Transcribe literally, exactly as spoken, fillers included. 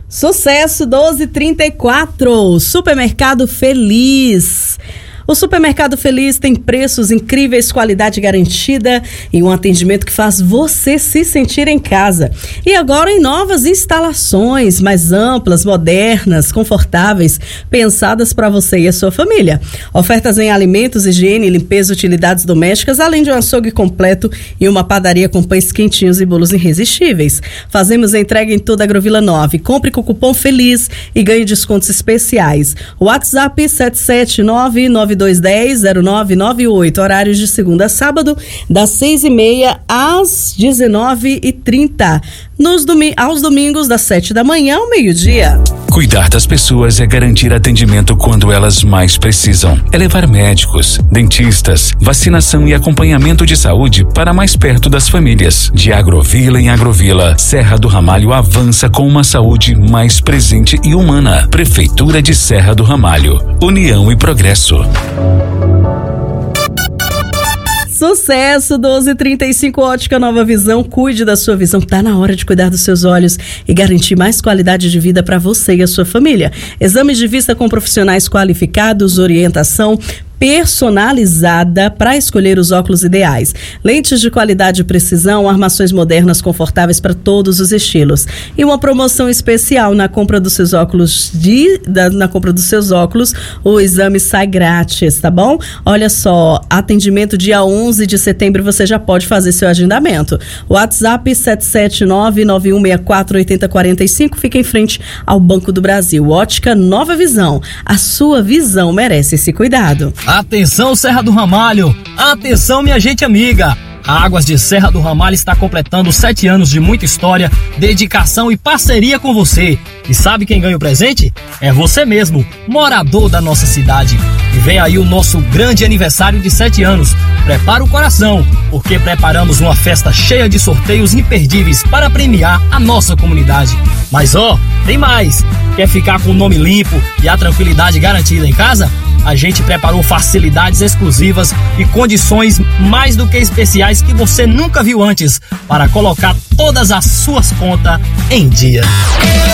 Sucesso doze e trinta e quatro, Supermercado Feliz. O Supermercado Feliz tem preços incríveis, qualidade garantida e um atendimento que faz você se sentir em casa. E agora em novas instalações, mais amplas, modernas, confortáveis, pensadas para você e a sua família. Ofertas em alimentos, higiene, limpeza, utilidades domésticas, além de um açougue completo e uma padaria com pães quentinhos e bolos irresistíveis. Fazemos entrega em toda a Agrovila nove. Compre com o cupom FELIZ e ganhe descontos especiais. WhatsApp sete sete nove nove dois um zero zero nove nove oito, horários de segunda a sábado, das seis e meia às dezenove e trinta. Nos domi- aos domingos, das sete da manhã ao meio-dia. Cuidar das pessoas é garantir atendimento quando elas mais precisam. É levar médicos, dentistas, vacinação e acompanhamento de saúde para mais perto das famílias. De Agrovila em Agrovila, Serra do Ramalho avança com uma saúde mais presente e humana. Prefeitura de Serra do Ramalho. União e progresso. Sucesso doze e trinta e cinco, Ótica Nova Visão. Cuide da sua visão. Tá na hora de cuidar dos seus olhos e garantir mais qualidade de vida para você e a sua família. Exames de vista com profissionais qualificados, orientação personalizada para escolher os óculos ideais. Lentes de qualidade e precisão, armações modernas confortáveis para todos os estilos. E uma promoção especial na compra dos seus óculos de, da, na compra dos seus óculos, o exame sai grátis, tá bom? Olha só, atendimento dia onze de setembro, você já pode fazer seu agendamento. WhatsApp sete sete nove nove um seis quatro oito zero quatro cinco, fica em frente ao Banco do Brasil. Ótica Nova Visão. A sua visão merece esse cuidado. Atenção, Serra do Ramalho! Atenção, minha gente amiga! A Águas de Serra do Ramalho está completando sete anos de muita história, dedicação e parceria com você. E sabe quem ganha o presente? É você mesmo, morador da nossa cidade. E vem aí o nosso grande aniversário de sete anos. Prepara o coração, porque preparamos uma festa cheia de sorteios imperdíveis para premiar a nossa comunidade. Mas ó, tem mais! Quer ficar com o nome limpo e a tranquilidade garantida em casa? A gente preparou facilidades exclusivas e condições mais do que especiais que você nunca viu antes para colocar todas as suas contas em dia.